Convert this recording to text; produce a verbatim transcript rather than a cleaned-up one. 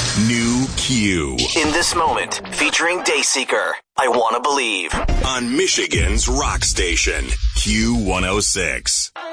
New Q. In This Moment, featuring Dayseeker. I Want to Believe. On Michigan's Rock Station, Q one oh six.